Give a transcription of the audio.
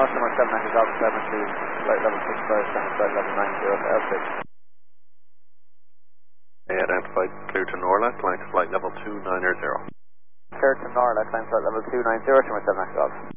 Shimmer 790 Golf 7 flight level 65, standing flight level 90 to L6. Identified, clear to Norla, climb to flight level 290. Clear to Norla, climb flight level 290, Shimmer 790 Golf.